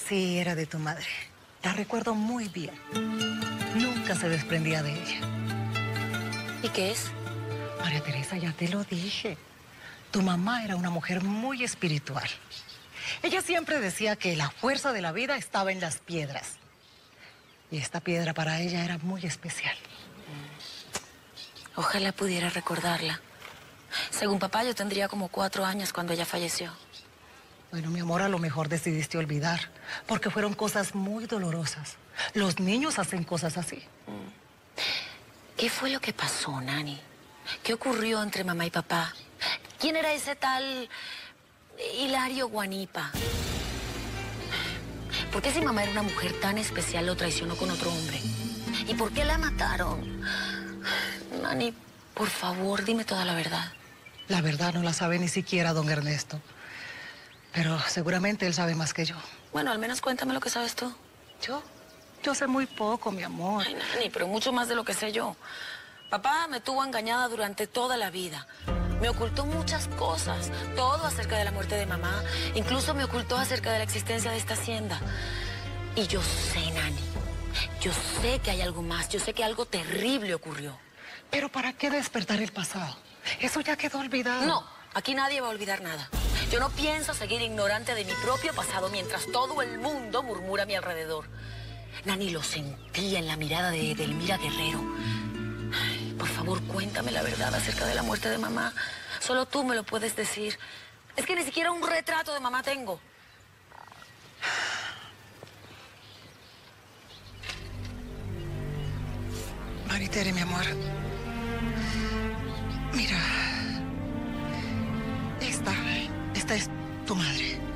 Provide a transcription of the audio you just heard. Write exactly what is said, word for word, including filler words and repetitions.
Sí, era de tu madre. La recuerdo muy bien. Nunca se desprendía de ella. ¿Y qué es? María Teresa, ya te lo dije. Tu mamá era una mujer muy espiritual. Ella siempre decía que la fuerza de la vida estaba en las piedras. Y esta piedra para ella era muy especial. Ojalá pudiera recordarla. Según papá, yo tendría como cuatro años cuando ella falleció. Bueno, mi amor, a lo mejor decidiste olvidar, porque fueron cosas muy dolorosas. Los niños hacen cosas así. ¿Qué fue lo que pasó, Nani? ¿Qué ocurrió entre mamá y papá? ¿Quién era ese tal Hilario Guanipa? ¿Por qué si mamá era una mujer tan especial lo traicionó con otro hombre? ¿Y por qué la mataron? Nani, por favor, dime toda la verdad. La verdad no la sabe ni siquiera don Ernesto. Pero seguramente él sabe más que yo. Bueno, al menos cuéntame lo que sabes tú. ¿Yo? Yo sé muy poco, mi amor. Ay, Nani, pero mucho más de lo que sé yo. Papá me tuvo engañada durante toda la vida. Me ocultó muchas cosas, todo acerca de la muerte de mamá. Incluso me ocultó acerca de la existencia de esta hacienda. Y yo sé, Nani, yo sé que hay algo más. Yo sé que algo terrible ocurrió. Pero ¿para qué despertar el pasado? Eso ya quedó olvidado. No, aquí nadie va a olvidar nada. Yo no pienso seguir ignorante de mi propio pasado mientras todo el mundo murmura a mi alrededor. Nani, lo sentí en la mirada de Edelmira Guerrero. Ay, por favor, cuéntame la verdad acerca de la muerte de mamá. Solo tú me lo puedes decir. Es que ni siquiera un retrato de mamá tengo. Maritere, mi amor. Mira. Esta, esta es tu madre.